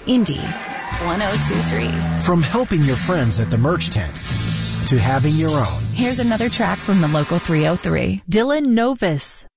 Indy 1023. From helping your friends at the merch tent to having your own. Here's another track from the Local 303. Dylan Novus.